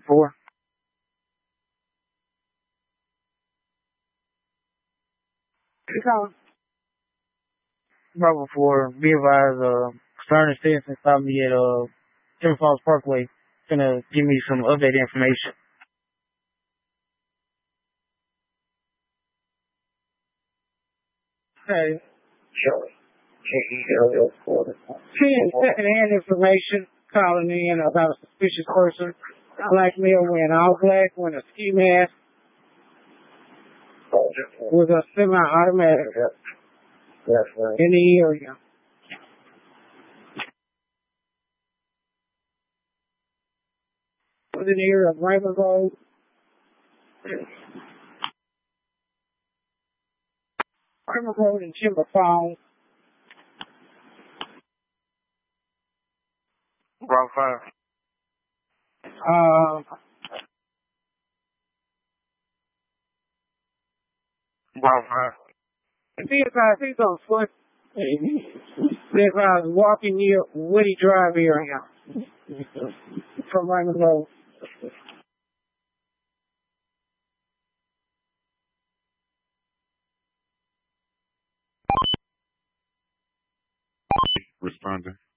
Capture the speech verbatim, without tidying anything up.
Four. Keep going. Bravo four. Be advised, uh, Stern Stinson stopped me at, uh, Timber Falls Parkway. Gonna give me some updated information. Hey. Sure. ten second-hand information calling in about a suspicious person. Black male wearing all black, wearing a ski mask with a semi-automatic in the area. Within the area of Raymond Road. Raymond Road and Timber Falls. Bravo five. Uh, Bravo five. Be advised, he's on foot. Be advised, walking near Woody Drive area from Raymond Road. Responding.